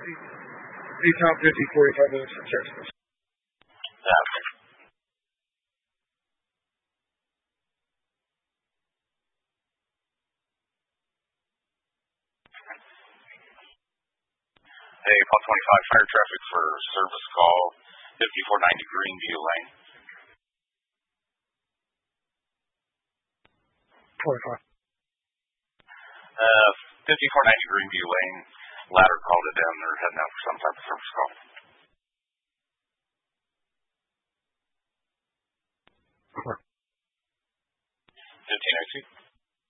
Top 50, 45 minutes from Texas. Okay. Hey, Paul 25, fire traffic for service call 5490 Greenview Lane. 25. 5490 Greenview Lane. Ladder called it in. They're heading out for some type of service call. 1502.